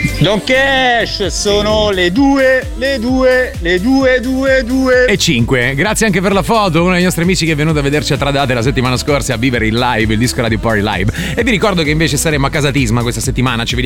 Don Cash, sono le 2 e 5. Grazie anche per la foto, uno dei nostri amici che è venuto a vederci a Tradate la settimana scorsa a vivere il live, il disco Radio Party Live. E vi ricordo che invece saremo a casa Tisma questa settimana, ci vediamo